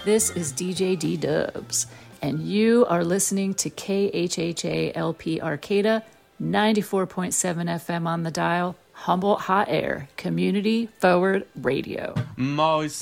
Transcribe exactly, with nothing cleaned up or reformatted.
This is D J D-Dubs, and you are listening to K H H A L P Arcata, ninety-four point seven F M on the dial, Humboldt Hot Air, Community Forward Radio. Moist